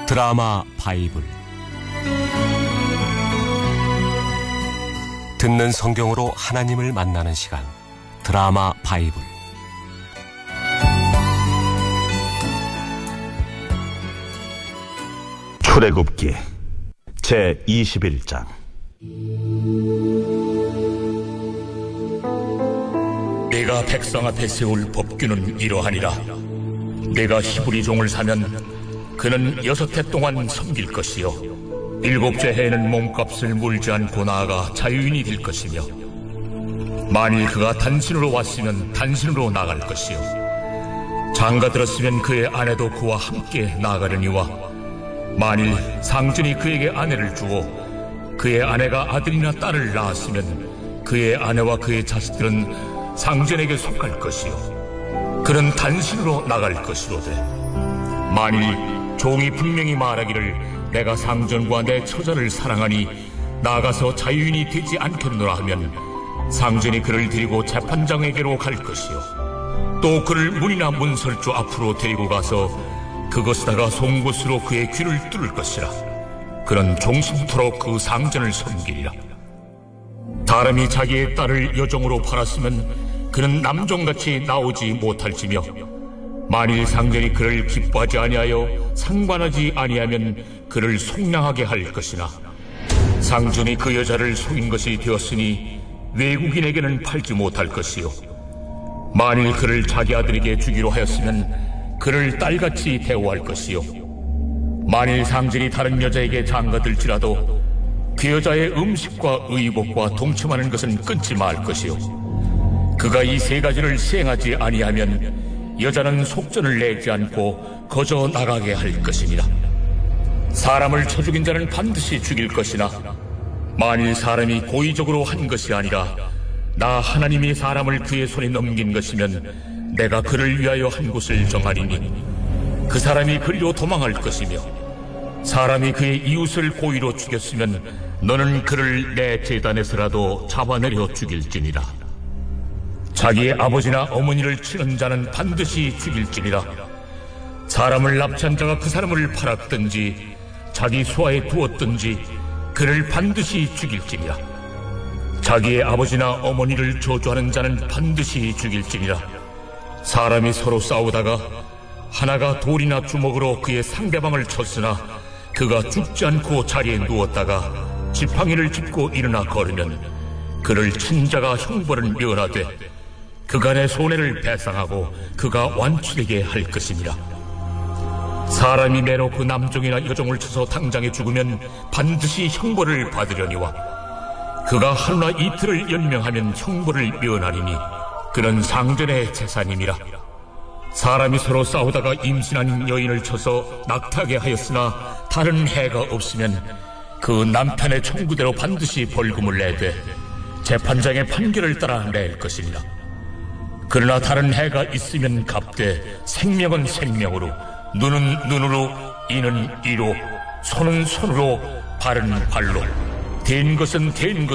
드라마 바이블. 듣는 성경으로 하나님을 만나는 시간, 드라마 바이블. 출애굽기 제21장. 내가 백성 앞에 세울 법규는 이러하니라. 내가 히브리 종을 사면 그는 6해 동안 섬길 것이요 7째 해에는 몸값을 물지 않고 나아가 자유인이 될 것이며, 만일 그가 단신으로 왔으면 단신으로 나갈 것이요 장가 들었으면 그의 아내도 그와 함께 나가려니와, 만일 상전이 그에게 아내를 주고 그의 아내가 아들이나 딸을 낳았으면 그의 아내와 그의 자식들은 상전에게 속할 것이요 그는 단신으로 나갈 것이로되, 만일 종이 분명히 말하기를 내가 상전과 내 처자를 사랑하니 나가서 자유인이 되지 않겠노라 하면, 상전이 그를 데리고 재판장에게로 갈 것이요 또 그를 문이나 문설주 앞으로 데리고 가서 그것에다가 송곳으로 그의 귀를 뚫을 것이라. 그는 종신토록 그 상전을 섬기리라. 사람이 자기의 딸을 여종으로 팔았으면 그는 남종같이 나오지 못할지며, 만일 상전이 그를 기뻐하지 아니하여 상관하지 아니하면 그를 속량하게 할 것이나, 상전이 그 여자를 속인 것이 되었으니 외국인에게는 팔지 못할 것이요 만일 그를 자기 아들에게 주기로 하였으면 그를 딸같이 대우할 것이요 만일 상전이 다른 여자에게 장가들지라도 그 여자의 음식과 의복과 동침하는 것은 끊지 말 것이요 그가 이 3가지를 시행하지 아니하면 여자는 속전을 내지 않고 거저 나가게 할 것이니라. 사람을 쳐 죽인 자는 반드시 죽일 것이나, 만일 사람이 고의적으로 한 것이 아니라 나 하나님이 사람을 그의 손에 넘긴 것이면 내가 그를 위하여 한 곳을 정하리니 그 사람이 그리로 도망할 것이며, 사람이 그의 이웃을 고의로 죽였으면 너는 그를 내 제단에서라도 잡아내려 죽일지니라. 자기의 아버지나 어머니를 치는 자는 반드시 죽일지니라. 사람을 납치한 자가 그 사람을 팔았든지 자기 소아에 두었든지 그를 반드시 죽일지니라. 자기의 아버지나 어머니를 저주하는 자는 반드시 죽일지니라. 사람이 서로 싸우다가 하나가 돌이나 주먹으로 그의 상대방을 쳤으나 그가 죽지 않고 자리에 누웠다가 지팡이를 짚고 일어나 걸으면 그를 친 자가 형벌을 면하되 그간의 손해를 배상하고 그가 완치되게 할 것이니라. 사람이 매놓고 남종이나 여종을 쳐서 당장에 죽으면 반드시 형벌을 받으려니와, 그가 하루나 이틀을 연명하면 형벌을 면하리니 그는 상전의 재산임이라. 사람이 서로 싸우다가 임신한 여인을 쳐서 낙태하게 하였으나 다른 해가 없으면 그 남편의 청구대로 반드시 벌금을 내되 재판장의 판결을 따라 낼 것이니라. 그러나 다른 해가 있으면 갚되 생명은 생명으로, 눈은 눈으로, 이는 이로, 손은 손으로, 발은 발로, 된 것은 된 것